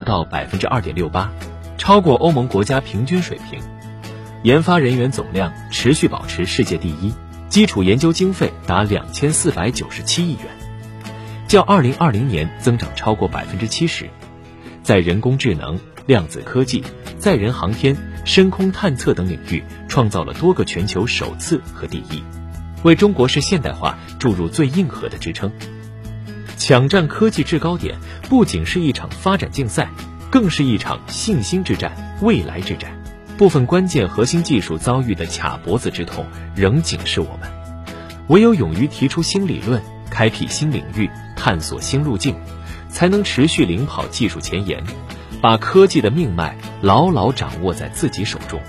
到 2.68%， 超过欧盟国家平均水平。研发人员总量持续保持世界第一，基础研究经费达2497亿元，较2020年增长超过 70%。在人工智能、量子科技、载人航天、深空探测等领域创造了多个全球首次和第一，为中国式现代化注入最硬核的支撑。抢占科技制高点不仅是一场发展竞赛，更是一场信心之战、未来之战。部分关键核心技术遭遇的卡脖子之痛仍警示我们，唯有勇于提出新理论，开辟新领域，探索新路径，才能持续领跑技术前沿，把科技的命脉牢牢掌握在自己手中。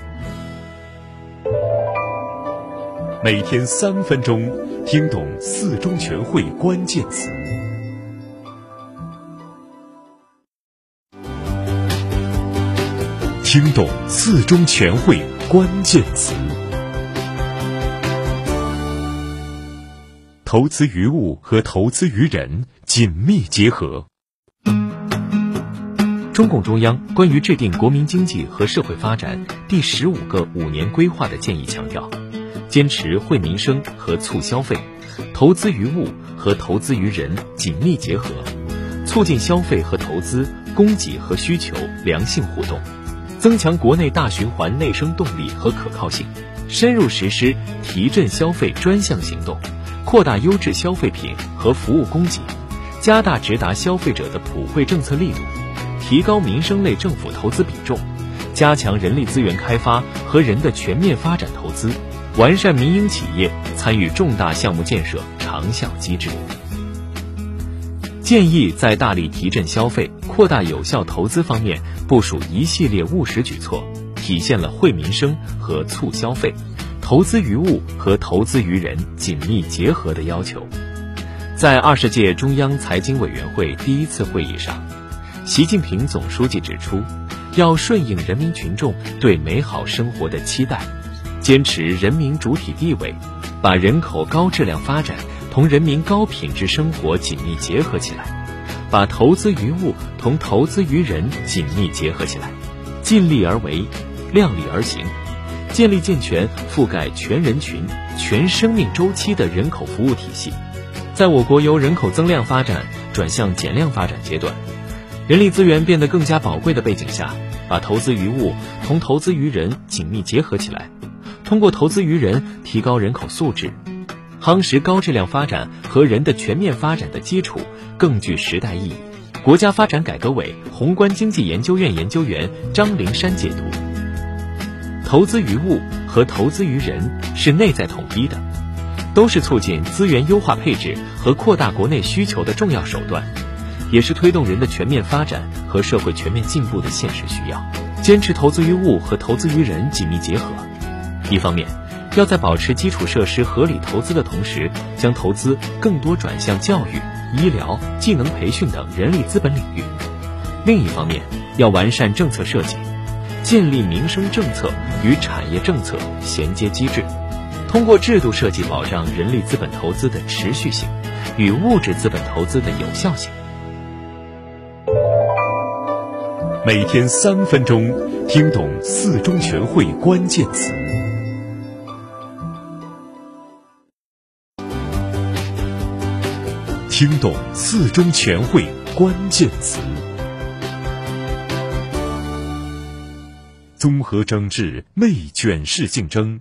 每天3分钟，听懂4中全会关键词。听懂4中全会关键词。投资于物和投资于人紧密结合。 中共中央关于制定国民经济和社会发展第15个5年规划的建议强调，坚持惠民生和促消费，投资于物和投资于人紧密结合，促进消费和投资、供给和需求良性互动，增强国内大循环内生动力和可靠性，深入实施提振消费专项行动，扩大优质消费品和服务供给，加大直达消费者的普惠政策力度，提高民生类政府投资比重，加强人力资源开发和人的全面发展投资，完善民营企业参与重大项目建设长效机制。建议在大力提振消费、扩大有效投资方面部署一系列务实举措，体现了惠民生和促消费、投资于物和投资于人紧密结合的要求。在20届中央财经委员会第1次会议上，习近平总书记指出，要顺应人民群众对美好生活的期待，坚持人民主体地位，把人口高质量发展同人民高品质生活紧密结合起来，把投资于物同投资于人紧密结合起来，尽力而为，量力而行，建立健全覆盖全人群、全生命周期的人口服务体系。在我国由人口增量发展转向减量发展阶段，人力资源变得更加宝贵的背景下，把投资于物同投资于人紧密结合起来，通过投资于人提高人口素质，夯实高质量发展和人的全面发展的基础，更具时代意义。国家发展改革委宏观经济研究院研究员张灵山解读，投资于物和投资于人是内在统一的，都是促进资源优化配置和扩大国内需求的重要手段，也是推动人的全面发展和社会全面进步的现实需要。坚持投资于物和投资于人紧密结合，一方面要在保持基础设施合理投资的同时，将投资更多转向教育、医疗、技能培训等人力资本领域；另一方面要完善政策设计，建立民生政策与产业政策衔接机制，通过制度设计保障人力资本投资的持续性与物质资本投资的有效性。 每天3分钟，听懂4中全会关键词。听懂4中全会关键词。综合整治内卷式竞争。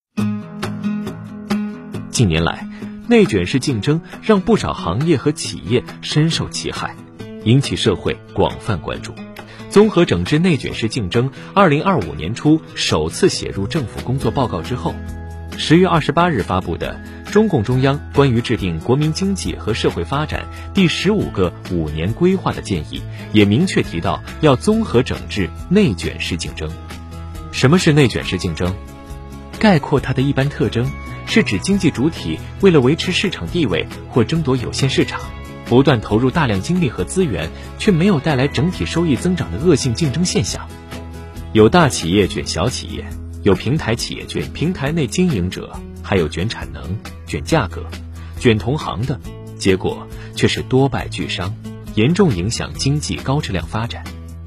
近年来，内卷式竞争让不少行业和企业深受其害，引起社会广泛关注。综合整治内卷式竞争2025年初首次写入政府工作报告之后，10月28日发布的中共中央关于制定国民经济和社会发展第15个5年规划的建议也明确提到，要综合整治内卷式竞争。什么是内卷式竞争？概括它的一般特征是指经济主体为了维持市场地位或争夺有限市场，不断投入大量精力和资源，却没有带来整体收益增长的恶性竞争现象。有大企业卷小企业，有平台企业卷平台内经营者，还有卷产能、卷价格、卷同行的，结果却是多败俱伤，严重影响经济高质量发展。